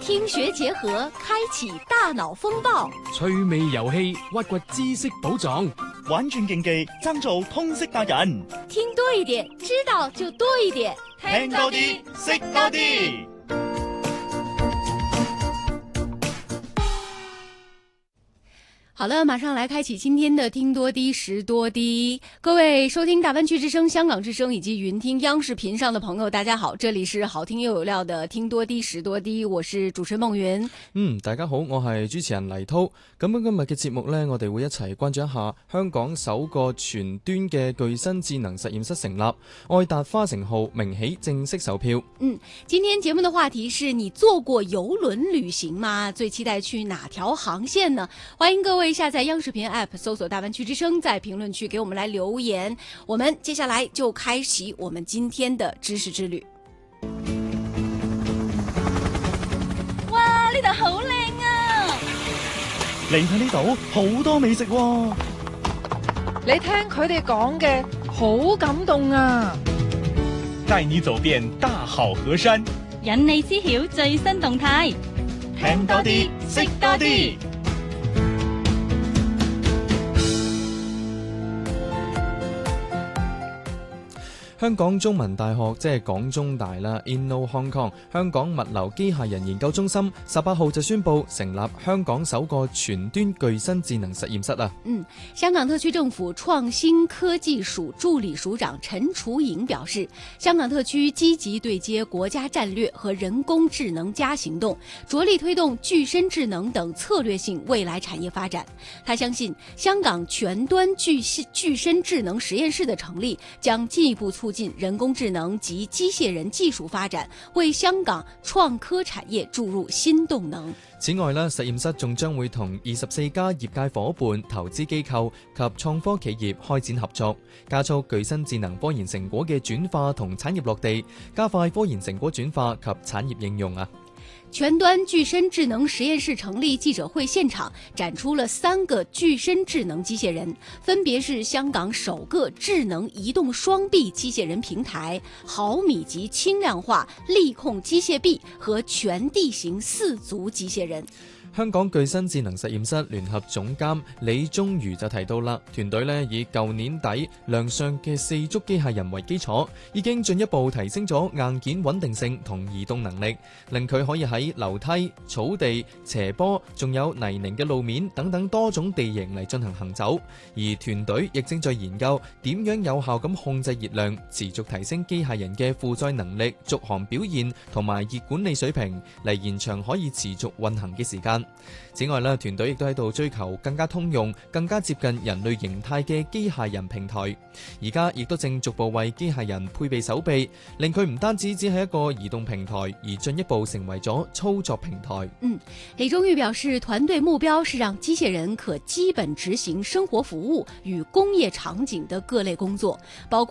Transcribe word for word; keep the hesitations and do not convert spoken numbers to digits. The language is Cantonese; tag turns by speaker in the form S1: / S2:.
S1: 聽學結合，開啟大腦風暴，
S2: 趣味遊戲，挖掘知識寶藏，
S3: 玩轉競技，爭做通識達人。
S1: 聽多一點，知道就多一點，
S3: 聽多啲，識多啲。
S1: 好了，馬上來開啟今天的聽多啲識多啲。各位收聽大灣區之聲、香港之聲以及雲聽央視頻上的朋友，大家好，這裡是好聽又有料的聽多啲識多啲，我是主持人夢雲。
S4: 嗯，大家好，我係主持人黎濤。咁樣今日嘅節目呢，我哋會一齊關注一下香港首個全端嘅具身智能實驗室成立，愛達花城號明起正式售票。
S1: 嗯，今天節目的話題是你坐過郵輪旅行嗎？最期待去哪條航線呢？歡迎各位下載央視頻 App 搜索大灣區之聲，在評論區給我們來留言。我們接下來就開啟我們今天的知識之旅。
S5: 哇，呢度好靚啊！
S3: 嚟睇呢度好多美食喎。
S5: 你聽佢哋講嘅好感動啊！
S6: 帶你走遍大好河山，
S7: 引你知曉最新動態，
S3: 聽多啲，識多啲。
S4: 香港中文大學即係港中大啦 Inno Hong Kong 香港物流機械人研究中心十八號就宣布成立香港首個全端具身智能實驗室啊。
S1: 嗯，香港特區政府創新科技署助理署長陳楚穎表示，香港特區積極對接國家戰略和人工智能加行動，着力推動具身智能等策略性未來產業發展。他相信香港全端具具身智能實驗室的成立將進一步促進人工智能及機械人技術發展，為香港創科產業注入新動能。
S4: 此外呢，實驗室仲將會同二十四家業界夥伴、投資機構及創科企業開展合作，加速具身智能科研成果嘅轉化同產業落地，加快科研成果轉化及產業應用啊。
S1: 全端具身智能實驗室成立記者會現場展出了三個具身智能機械人，分別是香港首個智能移動雙臂機械人平台、毫米級輕量化力控機械臂和全地形四足機械人。
S4: 香港具身智能實驗室聯合總監李宗儒就提到啦，團隊咧以舊年底亮相嘅四足機械人為基礎，已經進一步提升咗硬件穩定性同移動能力，令佢可以喺樓梯、草地、斜坡，仲有泥濘嘅路面等等多種地形嚟進行行走。而團隊亦正在研究點樣有效咁控制熱量，持續提升機械人嘅負載能力、續航表現同埋熱管理水平，嚟延長可以持續運行嘅時間。此外咧，團隊亦都喺度追求更加通用、更加接近人類形態嘅機械人平台。而家亦都正逐步為機械人配備手臂，令佢唔單止只係一個移動平台，而進一步成為咗操作平台。
S1: 嗯，李宗裕表示，團隊目標是讓機械人可基本執行生活服務與工業場景的各類工作，包括